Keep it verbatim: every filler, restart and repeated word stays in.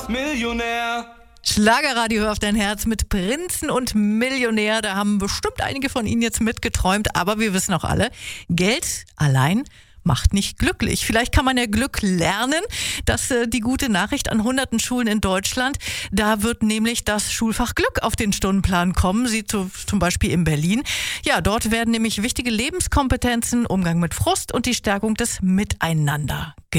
Millionär. Schlagerradio, hör auf dein Herz mit Prinzen und Millionär. Da haben bestimmt einige von Ihnen jetzt mitgeträumt, aber wir wissen auch alle, Geld allein macht nicht glücklich. Vielleicht kann man ja Glück lernen. Das ist die gute Nachricht an hunderten Schulen in Deutschland. Da wird nämlich das Schulfach Glück auf den Stundenplan kommen, Sie zu, zum Beispiel in Berlin. Ja, dort werden nämlich wichtige Lebenskompetenzen, Umgang mit Frust und die Stärkung des Miteinander